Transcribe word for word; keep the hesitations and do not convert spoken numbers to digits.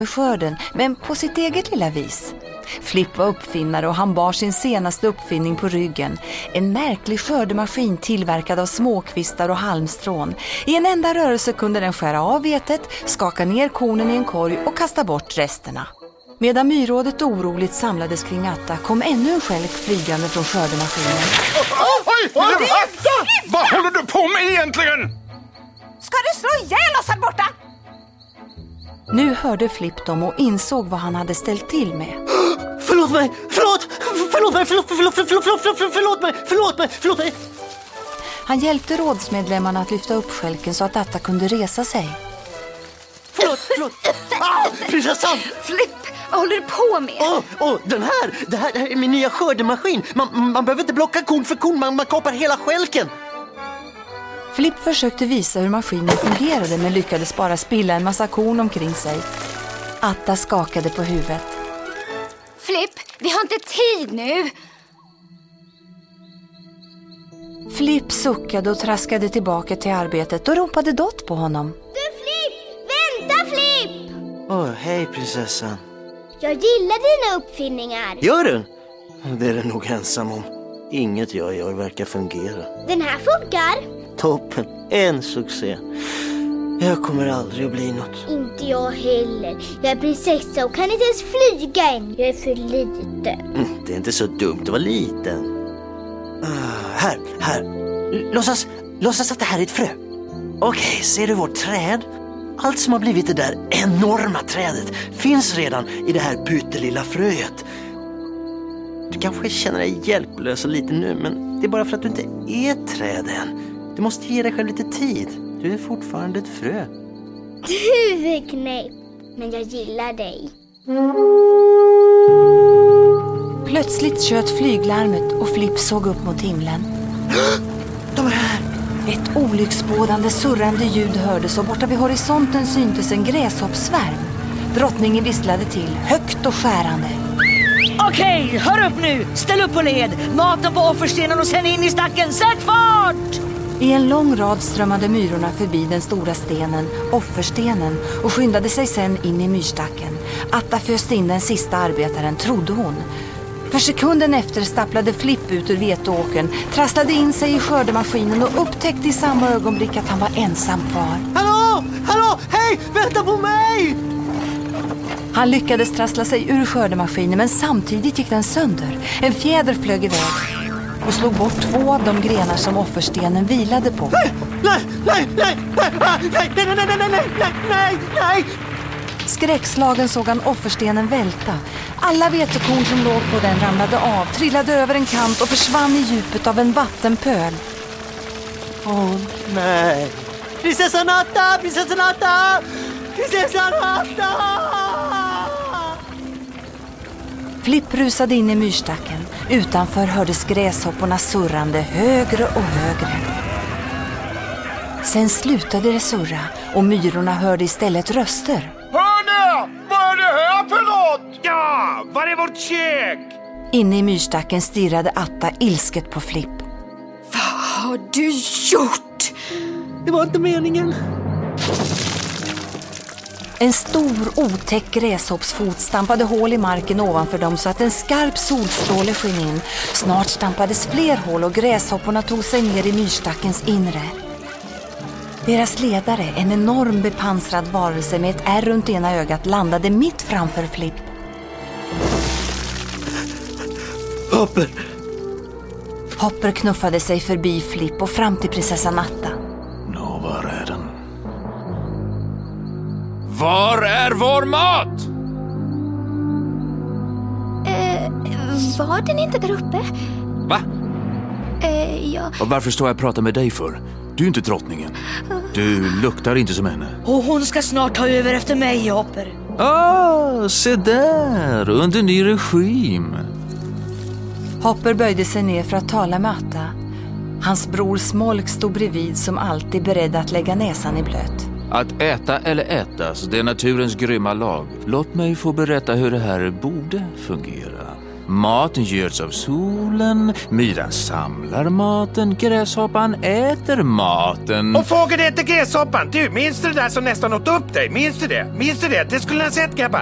skörden, men på sitt eget lilla vis. Flipp var uppfinnare och han bar sin senaste uppfinning på ryggen. En märklig skördemaskin tillverkad av småkvistar och halmstrån. I en enda rörelse kunde den skära av vetet, skaka ner kornen i en korg och kasta bort resterna. Medan myrådet oroligt samlades kring Atta kom ännu en skälk flygande från skördemaskinen. Oj, oj, oj, Atta! Vad håller du på med egentligen? Ska du slå ihjäl oss här borta? Nu hörde Flipp dem och insåg vad han hade ställt till med. Förlåt mig, förlåt, förlåt mig, förlåt, förlåt, förlåt, förlåt, förlåt, förlåt mig, förlåt mig, förlåt mig. Han hjälpte rådsmedlemmarna att lyfta upp skälken så att Atta kunde resa sig. Förlåt, förlåt. Ah, prinsessan! Flipp, vad håller du på med? Åh, oh, oh, den här, det här är min nya skördemaskin. Man, man behöver inte blocka korn för korn, man, man kapar hela skälken. Flipp försökte visa hur maskinen fungerade men lyckades bara spilla en massa korn omkring sig. Atta skakade på huvudet. Flipp, vi har inte tid nu. Flipp suckade och traskade tillbaka till arbetet och ropade Dott på honom. Du Flipp! Vänta Flipp! Åh, oh, hej prinsessan. Jag gillar dina uppfinningar. Gör du? Det är den nog ensam om. Inget jag gör verkar fungera. Den här funkar. Toppen, en succé. Jag kommer aldrig att bli något. Inte jag heller. Jag är prinsessa och kan inte ens flyga än. Jag är för liten. Mm, det är inte så dumt att vara liten. Uh, här, här. Låtsas, låtsas att det här är ett frö. Okej, okay, ser du vårt träd? Allt som har blivit det där enorma trädet finns redan i det här pyttelilla fröet. Du kanske känner dig hjälplös och lite nu, men det är bara för att du inte är träd än. Du måste ge dig själv lite tid. Du är fortfarande ett frö. Du är knäpp, men jag gillar dig. Plötsligt tjöt flyglarmet och Flipp såg upp mot himlen. De är här! Ett olycksbådande surrande ljud hördes och borta vid horisonten syntes en gräshoppsvärm. Drottningen visslade till, högt och skärande. Okej, okay, hör upp nu! Ställ upp på led! Maten på offerstenen och sen in i stacken! Sätt fart! I en lång rad strömmade myrorna förbi den stora stenen, offerstenen, och skyndade sig sen in i myrstacken. Atta föste in den sista arbetaren, trodde hon. För sekunden efter stapplade Flipp ut ur veteåkern, trasslade in sig i skördemaskinen och upptäckte i samma ögonblick att han var ensam kvar. Hallå! Hallå! Hej! Vänta på mig! Han lyckades trassla sig ur skördemaskinen, men samtidigt gick den sönder. En fjäder flög iväg och slog bort två av de grenar som offerstenen vilade på. Nej, nej, nej, nej, nej, nej, nej, nej, nej, nej, nej, nej, nej. Skräckslagen såg han offerstenen välta. Alla vetekorn som låg på den ramlade av, trillade över en kant och försvann i djupet av en vattenpöl. Åh, oh, nej. Prinsessan Atta, prinsessan Atta, prinsessan Atta! Flipp rusade in i myrstacken. Utanför hördes gräshopporna surrande högre och högre. Sen slutade det surra och myrorna hörde istället röster. Hör ni? Vad är det här för något? Ja, var är vårt käk? Inne i myrstacken stirrade Atta ilsket på Flipp. Vad har du gjort? Det var inte meningen. En stor otäck gräshoppsfot stampade hål i marken ovanför dem så att en skarp solstråle sken in. Snart stampades fler hål och gräshopporna tog sig ner i myrstackens inre. Deras ledare, en enorm bepansrad varelse med ett ärr runt ena ögat, landade mitt framför Flipp. Hopper! Hopper knuffade sig förbi Flipp och fram till prinsessan Atta. Nå, var är den? Var är vår mat? Eh, var den inte där uppe? Va? Eh, ja. Och varför står jag och pratar med dig för? Du är inte drottningen. Du luktar inte som henne. Och hon ska snart ta över efter mig, Hopper. Ah, se där, under ny regim. Hopper böjde sig ner för att tala med Atta. Hans bror Smolk stod bredvid som alltid beredd att lägga näsan i blöt. Att äta eller ätas, det är naturens grymma lag. Låt mig få berätta hur det här borde fungera. Maten görs av solen, myran samlar maten, gräshoppan äter maten. Och fågeln äter gräshoppan. Du, minns du det där som nästan åt upp dig? Minns du det? Minns du det? Det skulle ni ha sett, grabbar.